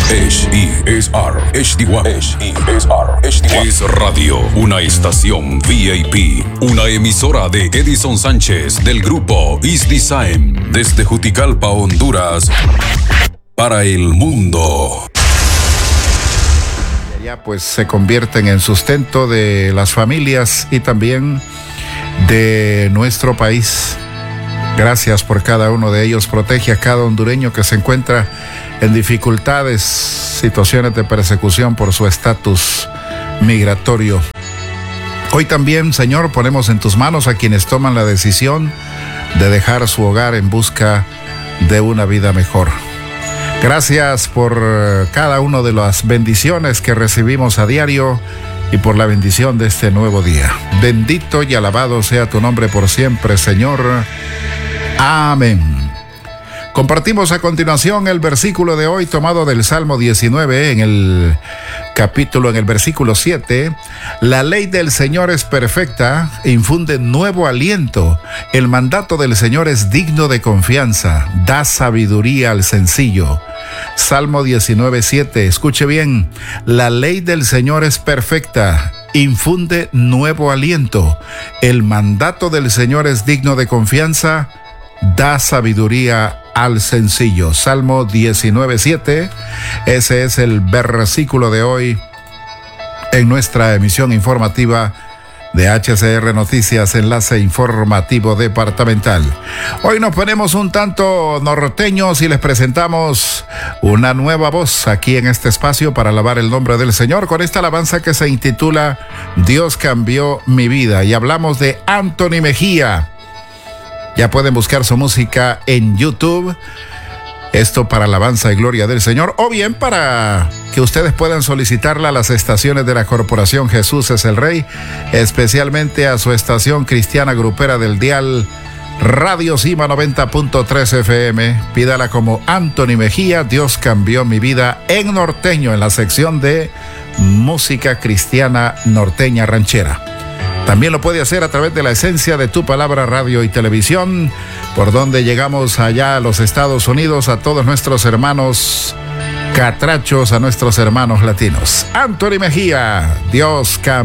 HESR HD1 es radio, una estación VIP, una emisora de Edison Sánchez del grupo East Design desde Juticalpa, Honduras, para el mundo. Ya pues se convierten en sustento de las familias y también de nuestro país. Gracias por cada uno de ellos. Protege a cada hondureño que se encuentra en dificultades, situaciones de persecución por su estatus migratorio. Hoy también, Señor, ponemos en tus manos a quienes toman la decisión de dejar su hogar en busca de una vida mejor. Gracias por cada una de las bendiciones que recibimos a diario y por la bendición de este nuevo día. Bendito y alabado sea tu nombre por siempre, Señor. Amén. Compartimos a continuación el versículo de hoy tomado del Salmo 19 en el versículo 7. La ley del Señor es perfecta, infunde nuevo aliento. El mandato del Señor es digno de confianza, da sabiduría al sencillo. Salmo 19, 7. Escuche bien. La ley del Señor es perfecta, infunde nuevo aliento. El mandato del Señor es digno de confianza, da sabiduría al sencillo. Salmo 19:7. Ese es el versículo de hoy en nuestra emisión informativa de HCR Noticias, enlace informativo departamental. Hoy nos ponemos un tanto norteños y les presentamos una nueva voz aquí en este espacio para alabar el nombre del Señor con esta alabanza que se intitula Dios cambió mi vida, y hablamos de Anthony Mejía. Ya pueden buscar su música en YouTube. Esto para alabanza y gloria del Señor, o bien para que ustedes puedan solicitarla a las estaciones de la Corporación Jesús es el Rey, especialmente a su estación cristiana grupera del dial Radio Cima 90.3 FM. Pídala como Anthony Mejía, Dios cambió mi vida, en norteño, en la sección de música cristiana norteña ranchera. También lo puede hacer a través de la esencia de tu palabra, radio y televisión, por donde llegamos allá a los Estados Unidos, a todos nuestros hermanos catrachos, a nuestros hermanos latinos. Anthony Mejía, Dios cambia.